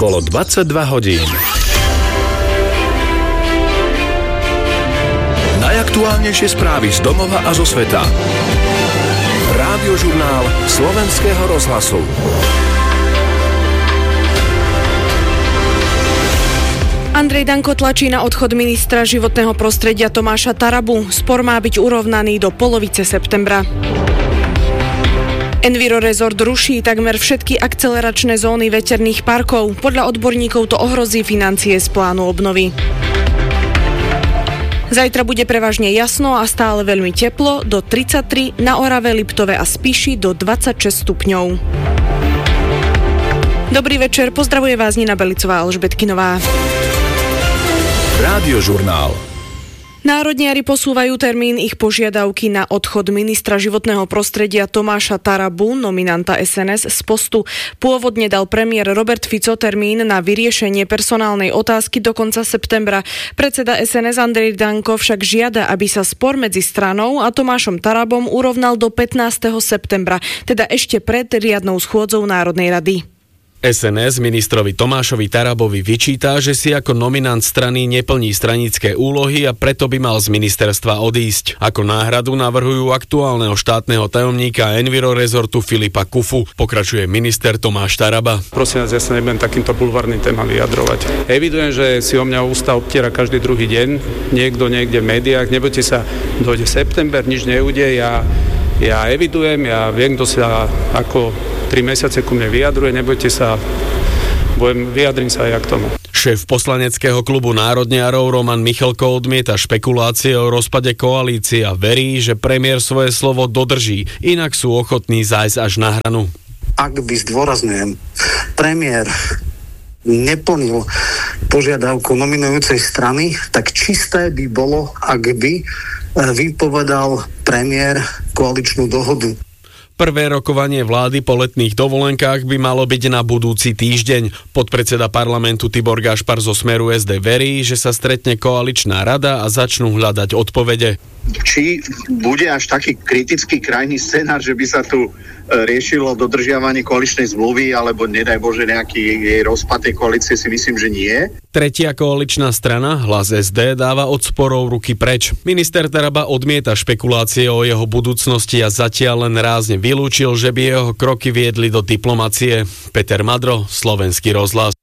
Bolo 22 hodín. Najaktuálnejšie správy z domova a zo sveta. Rádiožurnál Slovenského rozhlasu. Andrej Danko tlačí na odchod ministra životného prostredia Tomáša Tarabu. Spor má byť urovnaný do polovice septembra. Envirorezort ruší takmer všetky akceleračné zóny veterných parkov. Podľa odborníkov to ohrozí financie z plánu obnovy. Zajtra bude prevažne jasno a stále veľmi teplo, do 33, na Orave, Liptove a Spiši do 26 stupňov. Dobrý večer, pozdravuje vás Nina Belicová a Alžbetkinová. Rádiožurnál. Národniari posúvajú termín ich požiadavky na odchod ministra životného prostredia Tomáša Tarabu, nominanta SNS, z postu. Pôvodne dal premiér Robert Fico termín na vyriešenie personálnej otázky do konca septembra. Predseda SNS Andrej Danko však žiada, aby sa spor medzi stranou a Tomášom Tarabom urovnal do 15. septembra, teda ešte pred riadnou schôdzou Národnej rady. SNS ministrovi Tomášovi Tarabovi vyčíta, že si ako nominant strany neplní stranické úlohy a preto by mal z ministerstva odísť. Ako náhradu navrhujú aktuálneho štátneho tajomníka Envirorezortu Filipa Kufu. Pokračuje minister Tomáš Taraba. Prosím vás, ja sa nebudem takýmto bulvárnym témam vyjadrovať. Evidujem, že si o mňa ústa obtiera každý druhý deň, niekto niekde v médiách. Nebojte sa, dojde september, nič neude, ja evidujem, ja viem, kto sa ako 3 mesiace ku mne vyjadruje, nebojte sa, vyjadrím sa aj k tomu. Šéf poslaneckého klubu národniarov Roman Michalko odmieta špekulácie o rozpade koalície a verí, že premiér svoje slovo dodrží, inak sú ochotní zájsť až na hranu. Ak by, zdôrazňujem, premiér neplnil požiadavku nominujúcej strany, tak čisté by bolo, ak by vypovedal premiér koaličnú dohodu. Prvé rokovanie vlády po letných dovolenkách by malo byť na budúci týždeň. Podpredseda parlamentu Tibor Gašpar zo Smeru SD verí, že sa stretne koaličná rada a začnú hľadať odpovede. Či bude až taký kritický krajný scenár, že by sa tu riešilo dodržiavanie koaličnej zmluvy, alebo nedaj Bože nejaký jej rozpad tej koalície, si myslím, že nie. Tretia koaličná strana, Hlas SD, dáva od sporov ruky preč. Minister Taraba odmieta špekulácie o jeho budúcnosti a zatiaľ len rázne vylúčil, že by jeho kroky viedli do diplomacie. Peter Madro, Slovenský rozhlas.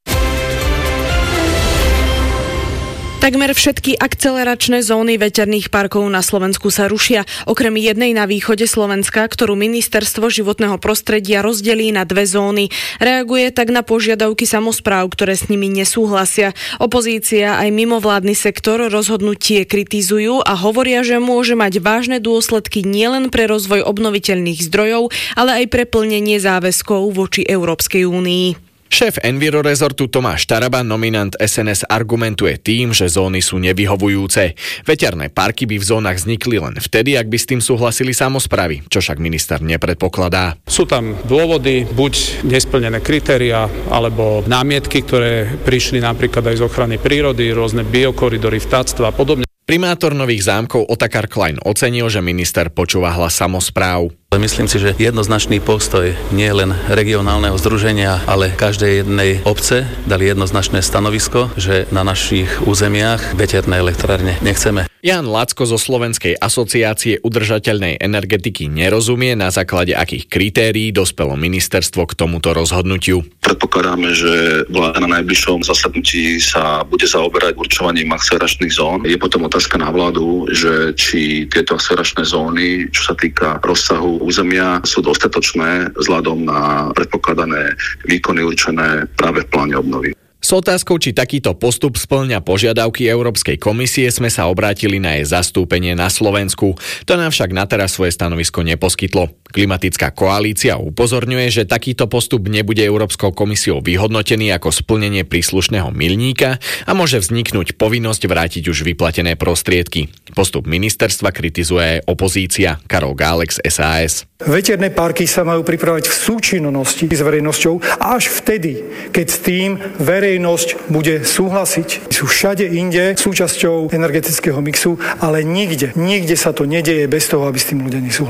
Takmer všetky akceleračné zóny veterných parkov na Slovensku sa rušia, okrem jednej na východe Slovenska, ktorú Ministerstvo životného prostredia rozdelí na 2 zóny. Reaguje tak na požiadavky samospráv, ktoré s nimi nesúhlasia. Opozícia aj mimovládny sektor rozhodnutie kritizujú a hovoria, že môže mať vážne dôsledky nielen pre rozvoj obnoviteľných zdrojov, ale aj pre plnenie záväzkov voči Európskej únii. Šéf Envirorezortu Tomáš Taraba, nominant SNS, argumentuje tým, že zóny sú nevyhovujúce. Veterné parky by v zónach vznikli len vtedy, ak by s tým súhlasili samosprávy, čo však minister nepredpokladá. Sú tam dôvody, buď nesplnené kritériá, alebo námietky, ktoré prišli napríklad aj z ochrany prírody, rôzne biokoridory, vtáctva a podobne. Primátor Nových Zámkov Otakar Klein ocenil, že minister počúva hlas samospráv. Myslím si, že jednoznačný postoj nie len regionálneho združenia, ale každej jednej obce dali jednoznačné stanovisko, že na našich územiach veterné elektrárne nechceme. Jan Lacko zo Slovenskej asociácie udržateľnej energetiky nerozumie, na základe akých kritérií dospelo ministerstvo k tomuto rozhodnutiu. Predpokladáme, že vláda na najbližšom zasadnutí sa bude zaoberať určovaním akceleračných zón. Je potom otázka na vládu, že či tieto akceleračné zóny, čo sa týka rozsahu územia, sú dostatočné vzhľadom na predpokladané výkony určené práve v pláne obnovy. S otázkou, či takýto postup spĺňa požiadavky Európskej komisie, sme sa obrátili na jej zastúpenie na Slovensku. To nám však na teraz svoje stanovisko neposkytlo. Klimatická koalícia upozorňuje, že takýto postup nebude Európskou komisiou vyhodnotený ako splnenie príslušného milníka a môže vzniknúť povinnosť vrátiť už vyplatené prostriedky. Postup ministerstva kritizuje aj opozícia. Karol Gálek z SAS. Veterné parky sa majú pripravať v súčinnosti s verejnosťou až vtedy, keď s tým verejnosť bude súhlasiť. Sú všade inde súčasťou energetického mixu, ale nikde sa to nedeje bez toho, aby s tým ľudia nesúhlasili.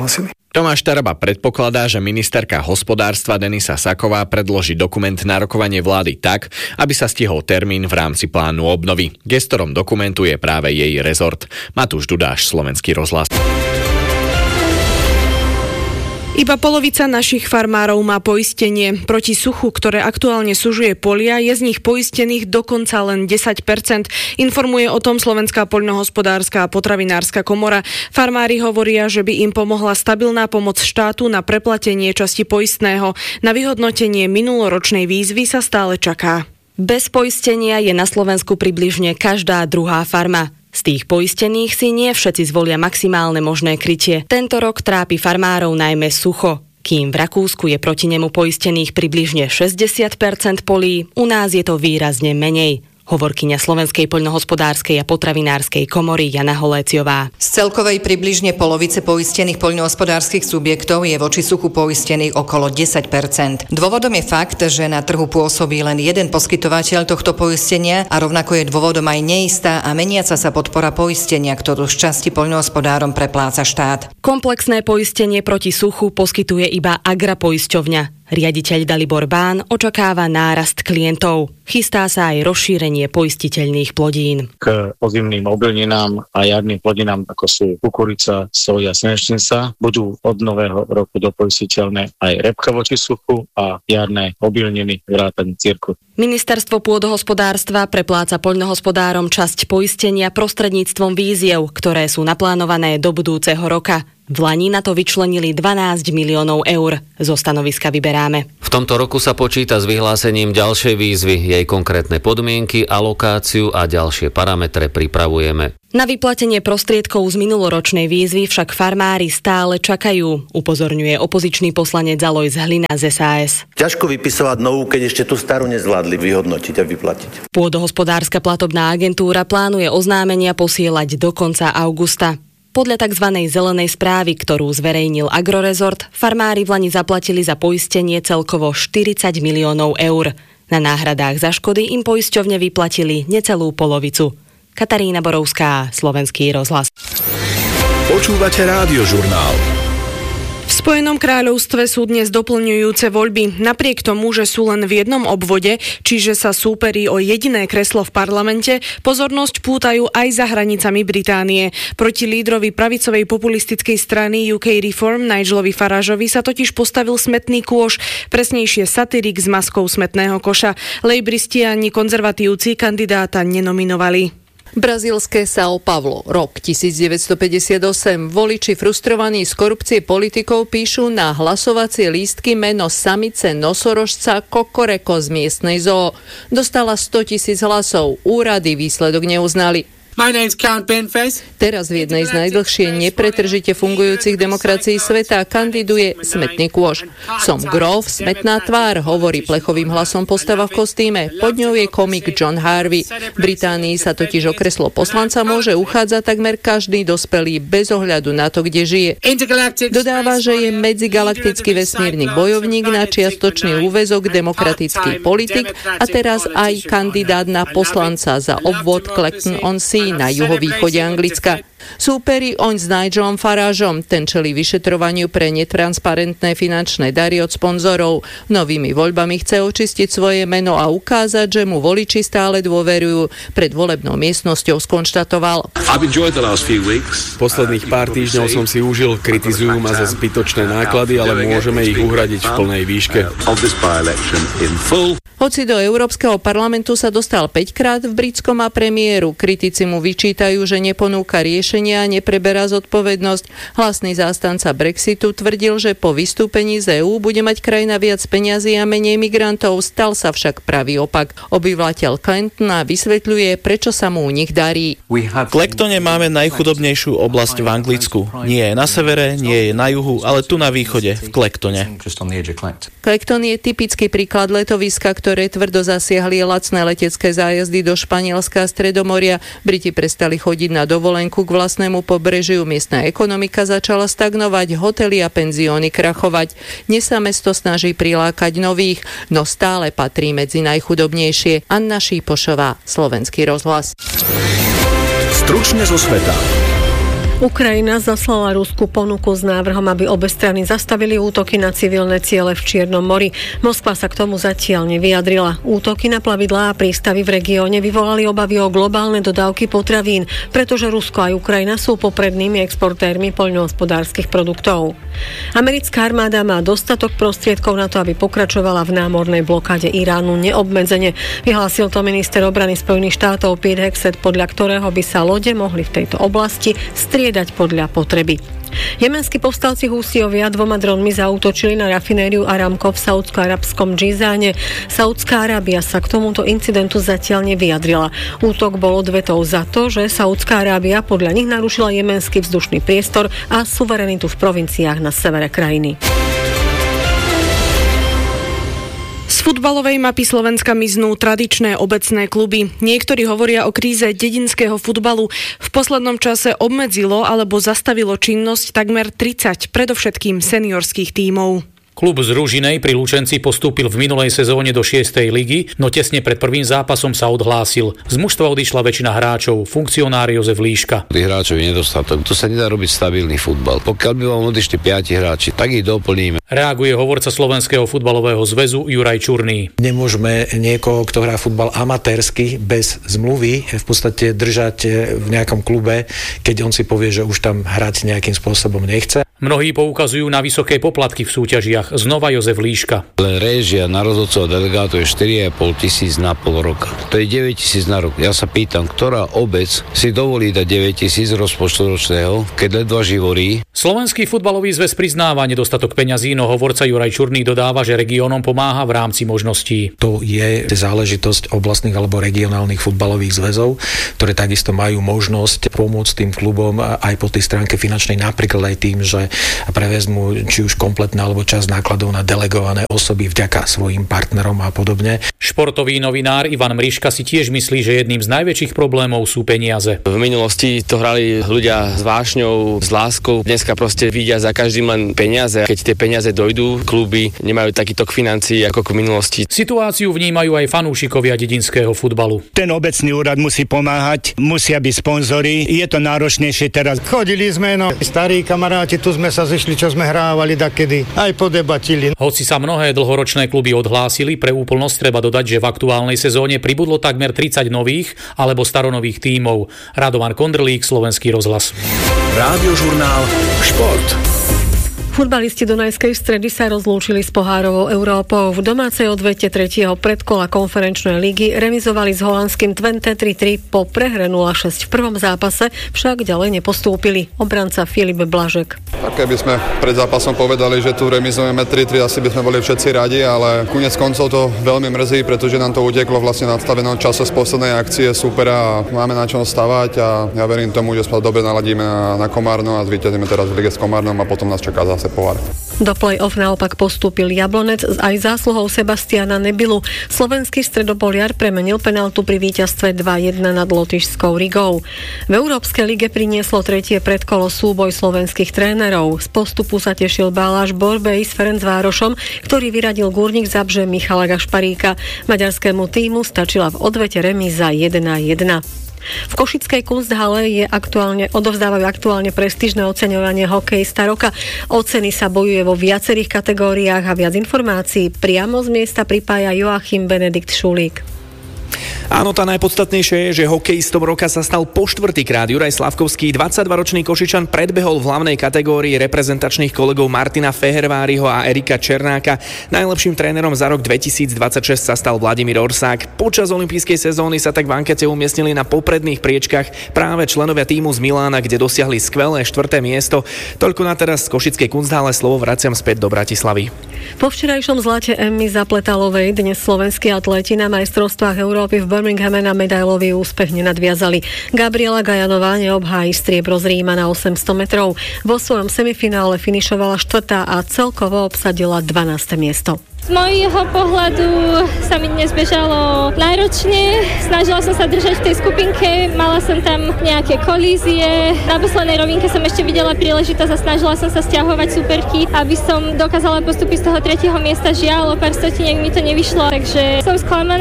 Tomáš Taraba predpokladá, že ministerka hospodárstva Denisa Saková predloží dokument na rokovanie vlády tak, aby sa stihol termín v rámci plánu obnovy. Gestorom dokumentu je práve jej rezort. Matúš Dudáš, Slovenský rozhlas. Iba polovica našich farmárov má poistenie. Proti suchu, ktoré aktuálne sužuje polia, je z nich poistených dokonca len 10%. Informuje o tom Slovenská poľnohospodárska a potravinárska komora. Farmári hovoria, že by im pomohla stabilná pomoc štátu na preplatenie časti poistného. Na vyhodnotenie minuloročnej výzvy sa stále čaká. Bez poistenia je na Slovensku približne každá druhá farma. Z tých poistených si nie všetci zvolia maximálne možné krytie. Tento rok trápi farmárov najmä sucho. Kým v Rakúsku je proti nemu poistených približne 60% polí, u nás je to výrazne menej. Hovorkyňa Slovenskej poľnohospodárskej a potravinárskej komory Jana Holéciová. Z celkovej približne polovice poistených poľnohospodárskych subjektov je voči suchu poistených okolo 10%. Dôvodom je fakt, že na trhu pôsobí len jeden poskytovateľ tohto poistenia a rovnako je dôvodom aj neistá a meniaca sa podpora poistenia, ktorú z časti poľnohospodárom prepláca štát. Komplexné poistenie proti suchu poskytuje iba Agrapoisťovňa. Riaditeľ Dalibor Bán očakáva nárast klientov. Chystá sa aj rozšírenie poistiteľných plodín. K ozimným obilninám a jarným plodinám, ako sú kukurica, soja, slnečnica, budú od nového roku dopoistiteľné aj repka voči suchu a jarné obilniny vrátane cirku. Ministerstvo pôdohospodárstva prepláca poľnohospodárom časť poistenia prostredníctvom výziev, ktoré sú naplánované do budúceho roka. V lani na to vyčlenili 12 miliónov eur. Zo stanoviska vyberáme. V tomto roku sa počíta s vyhlásením ďalšej výzvy, jej konkrétne podmienky, alokáciu a ďalšie parametre pripravujeme. Na vyplatenie prostriedkov z minuloročnej výzvy však farmári stále čakajú, upozorňuje opozičný poslanec Alojz Hlina z SAS. Ťažko vypisovať novú, keď ešte tú starú nezvládli vyhodnotiť a vyplatiť. Pôdohospodárska platobná agentúra plánuje oznámenia posielať do konca augusta. Podľa tzv. Zelenej správy, ktorú zverejnil Agrorezort, farmári v lani zaplatili za poistenie celkovo 40 miliónov eur. Na náhradách za škody im poisťovne vyplatili necelú polovicu. Katarína Borovská, Slovenský rozhlas. Počúvate Rádiožurnál. V Spojenom kráľovstve sú dnes doplňujúce voľby. Napriek tomu, že sú len v jednom obvode, čiže sa súperí o jediné kreslo v parlamente, pozornosť pútajú aj za hranicami Británie. Proti lídrovi pravicovej populistickej strany UK Reform Nigelovi Farageovi sa totiž postavil smetný kôš, presnejšie satyrik s maskou smetného koša. Lejbristi ani konzervatívci kandidáta nenominovali. Brazílske São Paulo, rok 1958. Voliči frustrovaní z korupcie politikov píšu na hlasovacie lístky meno samice nosorožca Kokoreko z miestnej zoo. Dostala 100 000 hlasov. Úrady výsledok neuznali. Teraz v jednej z najdlhšie nepretržite fungujúcich demokracií sveta kandiduje smetný kôš. Som Grove, smetná tvár, hovorí plechovým hlasom postava v kostýme. Pod ňou je komik John Harvey. V Británii sa totiž o kreslo poslanca môže uchádzať takmer každý dospelý bez ohľadu na to, kde žije. Dodáva, že je medzigalaktický vesmírny bojovník na čiastočný úväzok, demokratický politik a teraz aj kandidát na poslanca za obvod Clacton-on-Sea na juhovýchode Anglicka. Súperi oň s Nigelom Farageom, ten čelí vyšetrovaniu pre netransparentné finančné dary od sponzorov. Novými voľbami chce očistiť svoje meno a ukázať, že mu voliči stále dôverujú. Pred volebnou miestnosťou skonštatoval. Posledných pár týždňov som si užil, kritizujú ma za zbytočné náklady, ale môžeme ich uhradiť v plnej výške. Hoci do Európskeho parlamentu sa dostal 5-krát, v britskom má premiéru. Kritici mu vyčítajú, že neponúka riešenia a nepreberá zodpovednosť. Hlasný zástanca Brexitu tvrdil, že po vystúpení z EÚ bude mať krajina viac peňazí a menej migrantov. Stal sa však pravý opak. Obyvateľ Clactona vysvetľuje, prečo sa mu u nich darí. V Clactone máme najchudobnejšiu oblasť v Anglicku. Nie je na severe, nie je na juhu, ale tu na východe, v Clactone. Clacton je typický príklad letoviska, ktoré tvrdo zasiahli lacné letecké zájazdy do Španielska a Stredomoria. Briti prestali chodiť na dovolenku k vlastnému pobrežiu. Miestna ekonomika začala stagnovať, hotely a penzióny krachovať. Dnes sa mesto snaží prilákať nových, no stále patrí medzi najchudobnejšie. Anna Šípošová, Slovenský rozhlas. Stručne zo sveta. Ukrajina zaslala Rusku ponuku s návrhom, aby obe strany zastavili útoky na civilné ciele v Čiernom mori. Moskva sa k tomu zatiaľ nevyjadrila. Útoky na plavidlá a prístavy v regióne vyvolali obavy o globálne dodávky potravín, pretože Rusko aj Ukrajina sú poprednými exportérmi poľnohospodárskych produktov. Americká armáda má dostatok prostriedkov na to, aby pokračovala v námornej blokáde Iránu neobmedzene. Vyhlásil to minister obrany Spojených štátov Pete Hegseth, podľa ktorého by sa lode mohli v tejto oblasti striedať podľa potreby. Jemenskí povstalci Húsiovia 2 dronmi zaútočili na rafinériu Aramco v saúdsko-arabskom Džizáne. Saudská Arábia sa k tomuto incidentu zatiaľ nevyjadrila. Útok bol odvetou za to, že Saudská Arábia podľa nich narušila jemenský vzdušný priestor a suverenitu v provinciách na severe krajiny. Z futbalovej mapy Slovenska miznú tradičné obecné kluby. Niektorí hovoria o kríze dedinského futbalu. V poslednom čase obmedzilo alebo zastavilo činnosť takmer 30 predovšetkým seniorských tímov. Klub z Ružinej pri Lučenci postúpil v minulej sezóne do 6. ligy, no tesne pred prvým zápasom sa odhlásil. Z mužstva odišla väčšina hráčov, funkcionár Jozef Líška. Tých hráčov je nedostatok, to sa nedá robiť stabilný futbal. Pokiaľ by vám odišli 5 hráči, tak ich doplníme. Reaguje hovorca Slovenského futbalového zväzu Juraj Čurný. Nemôžeme niekoho, kto hrá futbal amatérsky, bez zmluvy, v podstate držať v nejakom klube, keď on si povie, že už tam hrať nejakým spôsobom nechce. Mnohí poukazujú na vysoké poplatky v súťažiach. Znova Jozef Líška. Len réžia na rozhodcov delegátov je 4,5 tisíc na pol roka. To je 9 tisíc na rok. Ja sa pýtam, ktorá obec si dovolí dať 9 tisíc rozpočtu ročného, keď ledva živorí. Slovenský futbalový zväz priznáva nedostatok peňazí, no hovorca Juraj Čurný dodáva, že regiónom pomáha v rámci možností. To je záležitosť oblastných alebo regionálnych futbalových zväzov, ktoré takisto majú možnosť pomôcť tým klubom aj po tej stránke finančnej, napríklad aj tým, že prevezmú či už kompletné alebo časť nákladov na delegované osoby vďaka svojim partnerom a podobne. Športový novinár Ivan Mriška si tiež myslí, že jedným z najväčších problémov sú peniaze. V minulosti to hrali ľudia s vášňou, s láskou. Dneska proste vidia za každým len peniaze. Keď tie peniaze dojdú, kluby nemajú taký tok financií ako v minulosti. Situáciu vnímajú aj fanúšikovia dedinského futbalu. Ten obecný úrad musí pomáhať, musia byť sponzori. Je to náročnejšie teraz. Chodili sme, starí kamaráti, tu sme sa zišli, čo sme hrávali dakedy. Aj podebatili. Hoci sa mnohé dlhoročné kluby odhlásili, pre úplnosť treba dodať, že v aktuálnej sezóne pribudlo takmer 30 nových alebo staronových tímov. Radovan Kondrlík, Slovenský rozhlas. Rádiožurnál Šport. Futbalisti Dunajskej Stredy sa rozlúčili s pohárovou Európou. V domácej odvete 3. predkola konferenčnej ligy remizovali s holandským Twente 3-3 po prehre 0-6 v prvom zápase, však ďalej nepostúpili. Obranca Filip Blažek. Tak keby sme pred zápasom povedali, že tu remizujeme 3-3, asi by sme boli všetci radi, ale koniec koncov to veľmi mrzí, pretože nám to uteklo vlastne na nadstavenom čase z poslednej akcie supera a máme na čom stavať a ja verím tomu, že sa dobre naladíme na Komárno a zvíťazíme teraz v lige s Komárnom a potom nás čaká zase pohár. Do play-off naopak postúpil Jablonec aj zásluhou Sebastiana Nebilu. Slovenský stredopoliar premenil penáltu pri víťazstve 2-1 nad lotyšskou Rigou. V Európskej lige prinieslo 3. predkolo súboj slovenských trénerov. Z postupu sa tešil Baláš Borbej s Ferencvárošom, ktorý vyradil Górnik Zabrze Michala Gašparíka. Maďarskému tímu stačila v odvete remíza 1-1. V košickej Kunsthale odovzdávajú aktuálne prestížne oceňovanie hokejista roka. O ceny sa bojuje vo viacerých kategóriách a viac informácií priamo z miesta pripája Joachim Benedikt Šulík. Áno, tá najpodstatnejšie je, že hokejistom roka sa stal po štvrtýkrát. Juraj Slavkovský, 22-ročný Košičan, predbehol v hlavnej kategórii reprezentačných kolegov Martina Feherváriho a Erika Černáka. Najlepším trénerom za rok 2026 sa stal Vladimír Orsák. Počas olympijskej sezóny sa tak v ankete umiestnili na popredných priečkach práve členovia tímu z Milána, kde dosiahli skvelé 4. miesto. Toľko na teraz z košickej Kunsthale, slovo vraciam späť do Bratislavy. Po včerajšom zlate Emmy Zapletalovej dnes slovenskí atléti na majstrovstvách Európy v Birminghame na medailový úspech nenadviazali. Gabriela Gajanová neobhájí striebro z Ríma na 800 metrov. Vo svojom semifinále finišovala 4. a celkovo obsadila 12. miesto. Z môjho pohľadu sa mi dnes bežalo náročne, snažila som sa držať v tej skupinke, mala som tam nejaké kolízie. Na poslednej rovinke som ešte videla príležitosť a snažila som sa stiahovať superky, aby som dokázala postúpiť z toho 3. miesta. Žiaľ, o pár stotiniek mi to nevyšlo, takže som sklamaná.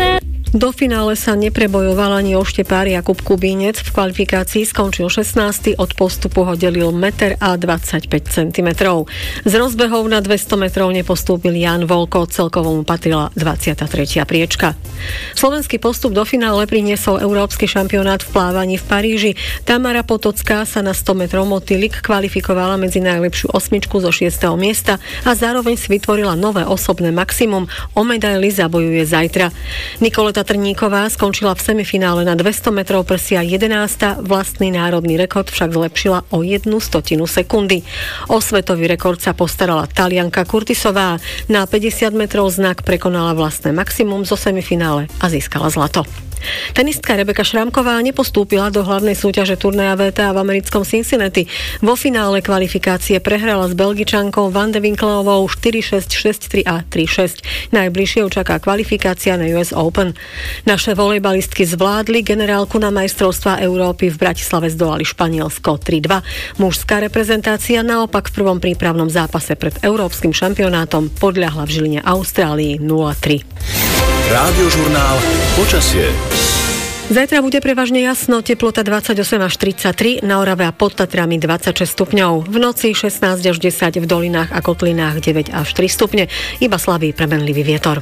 Do finále sa neprebojoval ani oštepár Jakub Kubínec. V kvalifikácii skončil 16. Od postupu ho delil 1,25 cm. Z rozbehov na 200 metrov nepostúpil Jan Volko, celkovo mu patrila 23. priečka. Slovenský postup do finále priniesol Európsky šampionát v plávaní v Paríži. Tamara Potocká sa na 100 metrov motýlik kvalifikovala medzi najlepšiu osmičku zo 6. miesta a zároveň si vytvorila nové osobné maximum. O medaily zabojuje zajtra. Nikoleta Trníková skončila v semifinále na 200 metrov prsia 11. Vlastný národný rekord však zlepšila o 1/100 sekundy. O svetový rekord sa postarala Talianka Kurtisová. Na 50 metrov znak prekonala vlastné maximum zo semifinále a získala zlato. Tenistka Rebeka Šrámková nepostúpila do hlavnej súťaže turnaja WTA v americkom Cincinnati. Vo finále kvalifikácie prehrala s Belgičankou Van de Winkleovou 4-6, 6-3 a 3-6. Najbližšie ju čaká kvalifikácia na US Open. Naše volejbalistky zvládli generálku na majstrovstvá Európy. V Bratislave zdolali Španielsko 3-2. Mužská reprezentácia naopak v prvom prípravnom zápase pred európskym šampionátom podľahla v Žiline Austrálii 0-3. Radiožurnál Počasie. Zajtra bude prevažne jasno, teplota 28 až 33, na Orave a pod Tatrami 26 stupňov. V noci 16 až 10, v dolinách a kotlinách 9 až 3 stupne, iba slabý premenlivý vietor.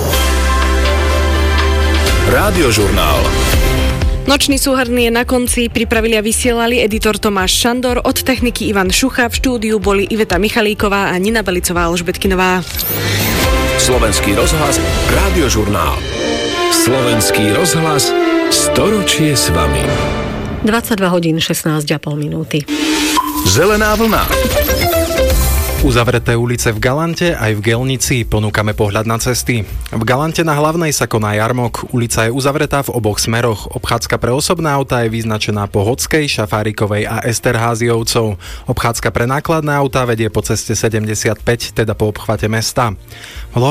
Radiožurnál. Nočný súhrn je na konci, pripravili a vysielali editor Tomáš Šandor, od techniky Ivan Šucha, v štúdiu boli Iveta Michalíková a Nina Belicová Alžbetkinová. Slovenský rozhlas, Radiožurnál. Slovenský rozhlas, storočie s vami. 22 hodín 16,5 minúty. Zelená vlna. Uzavreté ulice v Galante aj v Gelnici, ponúkame pohľad na cesty. V Galante na Hlavnej sa koná jarmok, ulica je uzavretá v oboch smeroch. Obchádzka pre osobné autá je vyznačená po Hodskej, Šafárikovej a Esterháziovcov. Obchádzka pre nákladné autá vedie po ceste 75, teda po obchvate mesta.